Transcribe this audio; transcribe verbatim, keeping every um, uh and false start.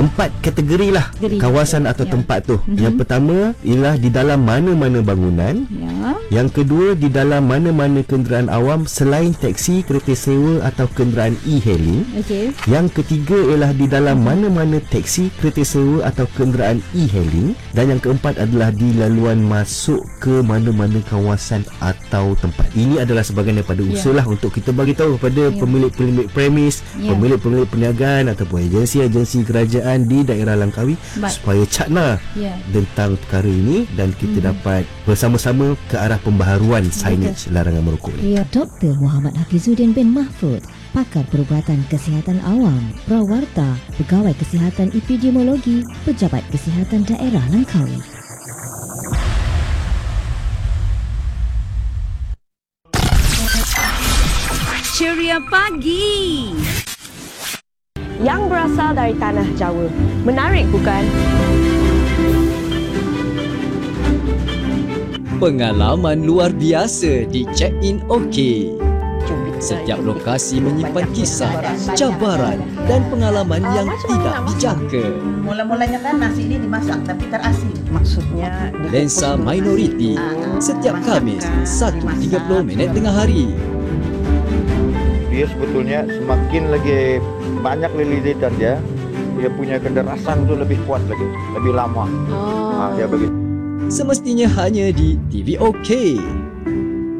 empat kategori lah Kategori. kawasan atau Ya. tempat tu. Mhm. Yang pertama ialah di dalam mana-mana bangunan. Ya. Yang kedua di dalam mana-mana kenderaan awam selain teksi, kereta sewa atau kenderaan e-hailing. Okey. Yang ketiga ialah di dalam mana-mana teksi, kereta sewa atau kenderaan e-hailing. Dan yang keempat adalah di laluan masuk ke mana-mana kawasan atau tempat. Ini adalah sebahagian daripada Ya. usaha lah untuk kita bagi tahu kepada Ya. pemilik-pemilik premis, Ya. pemilik-pemilik perniagaan ataupun agensi-agensi kerajaan di daerah Langkawi Baik. supaya cakna Ya. tentang perkara ini dan kita Mhm. dapat bersama-sama ke arah pembaharuan signage larangan merokok ni. Ya. Doktor Muhammad Hafizuddin bin Mahfud, pakar perubatan kesihatan awam, prawarta, pegawai kesihatan epidemiologi, pejabat kesihatan daerah Langkawi. Ceria pagi. Yang berasal dari tanah Jawa. Menarik bukan? Pengalaman luar biasa di Check-in OK. Setiap lokasi menyimpan kisah, cabaran dan pengalaman yang tidak dijangka. Mula-mulanya kan nasi ini dimasak tapi terasi. Maksudnya Lensa Minoriti setiap Khamis satu tiga puluh minit tengah hari. Dia sebetulnya semakin lagi banyak lilitan dia, dia punya kederasan tu lebih kuat lagi, lebih lama. Oh. Ha, dia begitu. Semestinya hanya di T V OK.